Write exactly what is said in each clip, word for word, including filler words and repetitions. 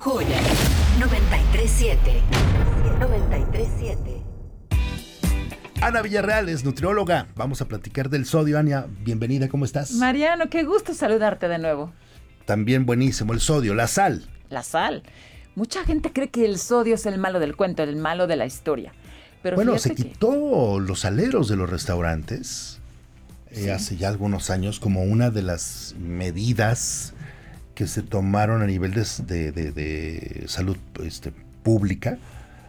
Joya noventa y tres siete. noventa y tres siete. Ana Villarreal es nutrióloga. Vamos a platicar del sodio. Ana, bienvenida, ¿cómo estás? Mariano, qué gusto saludarte de nuevo. También buenísimo, el sodio, la sal. La sal. Mucha gente cree que el sodio es el malo del cuento, el malo de la historia. Pero bueno, se que... quitó los saleros de los restaurantes sí. eh, hace ya algunos años como una de las medidas que se tomaron a nivel de, de, de, de salud este, pública,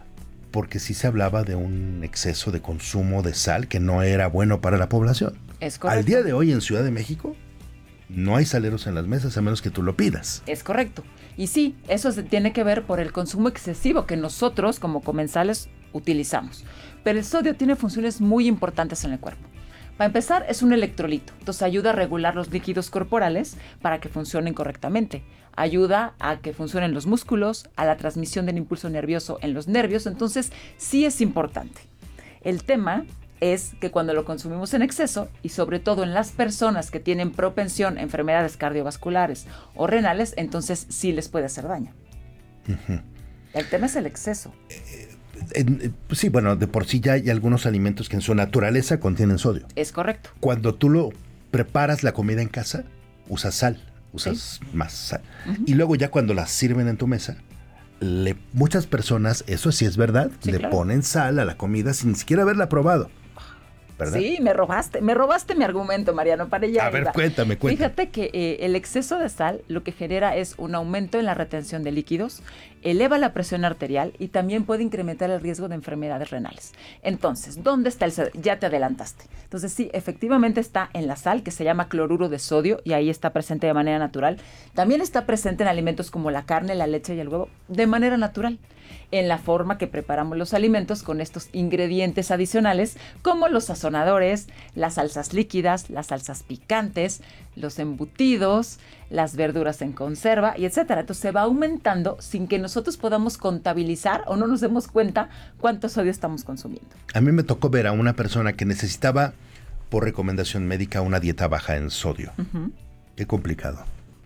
porque sí se hablaba de un exceso de consumo de sal que no era bueno para la población. Es correcto. Al día de hoy en Ciudad de México no hay saleros en las mesas a menos que tú lo pidas. Es correcto. Y sí, eso se tiene que ver por el consumo excesivo que nosotros como comensales utilizamos. Pero el sodio tiene funciones muy importantes en el cuerpo. Para empezar, es un electrolito, entonces ayuda a regular los líquidos corporales para que funcionen correctamente. Ayuda a que funcionen los músculos, a la transmisión del impulso nervioso en los nervios, entonces sí es importante. El tema es que cuando lo consumimos en exceso, y sobre todo en las personas que tienen propensión a enfermedades cardiovasculares o renales, entonces sí les puede hacer daño. Uh-huh. El tema es el exceso. Eh, eh, pues sí, bueno, de por sí ya hay algunos alimentos que en su naturaleza contienen sodio. Es correcto. Cuando tú lo preparas la comida en casa, usas sal, usas ¿sí? más sal. Uh-huh. Y luego ya cuando la sirven en tu mesa, le, muchas personas, eso sí es verdad, sí, le claro. ponen sal a la comida sin siquiera haberla probado. ¿verdad? Sí, me robaste, me robaste mi argumento, Mariano, para ella. A ver, cuéntame, cuéntame. Fíjate que eh, el exceso de sal lo que genera es un aumento en la retención de líquidos, eleva la presión arterial y también puede incrementar el riesgo de enfermedades renales. Entonces, ¿dónde está el sodio? Ya te adelantaste. Entonces, sí, efectivamente está en la sal, que se llama cloruro de sodio, y ahí está presente de manera natural. También está presente en alimentos como la carne, la leche y el huevo, de manera natural, en la forma que preparamos los alimentos con estos ingredientes adicionales, como los sazonadores, las salsas líquidas, las salsas picantes, los embutidos, las verduras en conserva, y etcétera. Entonces se va aumentando sin que nosotros podamos contabilizar o no nos demos cuenta cuánto sodio estamos consumiendo. A mí me tocó ver a una persona que necesitaba, por recomendación médica, una dieta baja en sodio. Uh-huh. Qué complicado.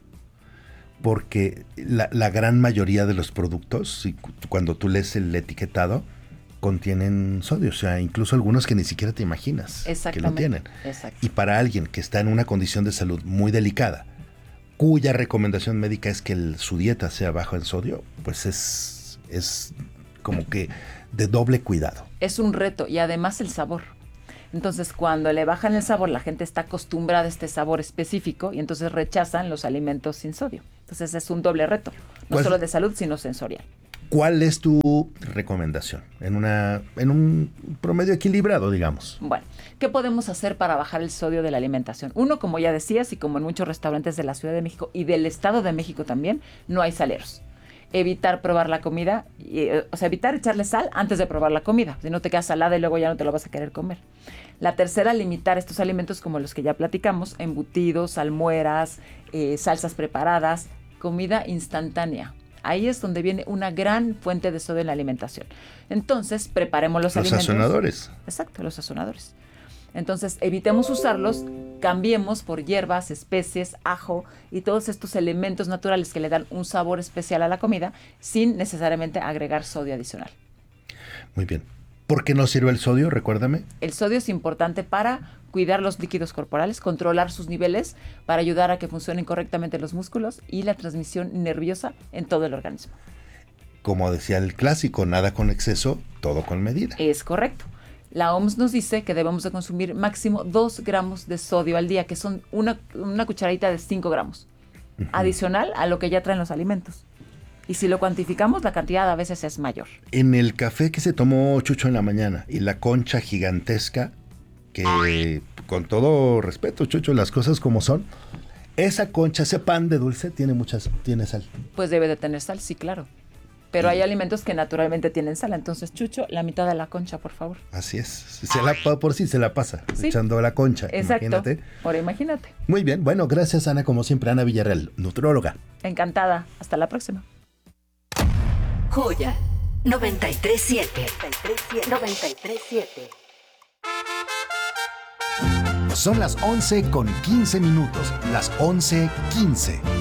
Porque la, la gran mayoría de los productos, y cuando tú lees el etiquetado, contienen sodio, o sea, incluso algunos que ni siquiera te imaginas que lo tienen. Exacto. Y para alguien que está en una condición de salud muy delicada, cuya recomendación médica es que el, su dieta sea baja en sodio, pues es, es como que de doble cuidado. Es un reto, y además el sabor. Entonces, cuando le bajan el sabor, la gente está acostumbrada a este sabor específico y entonces rechazan los alimentos sin sodio. Entonces, es un doble reto, no solo de salud, sino sensorial. ¿Cuál es tu recomendación en una en un promedio equilibrado, digamos? Bueno, ¿qué podemos hacer para bajar el sodio de la alimentación? Uno, como ya decías, y como en muchos restaurantes de la Ciudad de México y del Estado de México también, no hay saleros. Evitar probar la comida, y, o sea, evitar echarle sal antes de probar la comida, si no te queda salada y luego ya no te lo vas a querer comer. La tercera, limitar estos alimentos como los que ya platicamos, embutidos, salmueras, eh, salsas preparadas, comida instantánea. Ahí es donde viene una gran fuente de sodio en la alimentación. Entonces, preparemos los, los alimentos. Los sazonadores. Exacto, los sazonadores. Entonces, evitemos usarlos, cambiemos por hierbas, especies, ajo y todos estos elementos naturales que le dan un sabor especial a la comida sin necesariamente agregar sodio adicional. Muy bien. ¿Por qué no sirve el sodio? Recuérdame. El sodio es importante para cuidar los líquidos corporales, controlar sus niveles, para ayudar a que funcionen correctamente los músculos y la transmisión nerviosa en todo el organismo. Como decía el clásico, nada con exceso, todo con medida. Es correcto. La O M S nos dice que debemos de consumir máximo dos gramos de sodio al día, que son una, una cucharadita de cinco gramos, uh-huh. adicional a lo que ya traen los alimentos. Y si lo cuantificamos, la cantidad a veces es mayor. En el café que se tomó Chucho en la mañana y la concha gigantesca, que con todo respeto, Chucho, las cosas como son, esa concha, ese pan de dulce, tiene muchas, tiene sal. Pues debe de tener sal, sí, claro. Pero hay alimentos que naturalmente tienen sal. Entonces, Chucho, la mitad de la concha, por favor. Así es. Se la, por sí se la pasa, sí. echando la concha. Exacto. Imagínate. Ahora imagínate. Muy bien. Bueno, gracias, Ana, como siempre. Ana Villarreal, nutrióloga. Encantada. Hasta la próxima. Joya noventa y tres siete. noventa y tres siete. Son las once con quince minutos. Las once quince.